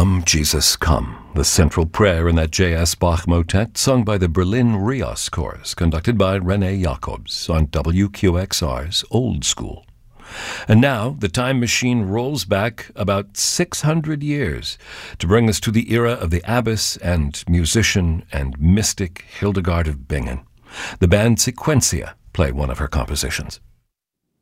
Come, Jesus, come, the central prayer in that J.S. Bach motet sung by the Berlin Rios Chorus, conducted by René Jacobs on WQXR's Old School. And now the time machine rolls back about 600 years to bring us to the era of the abbess and musician and mystic Hildegard of Bingen. The band Sequentia play one of her compositions.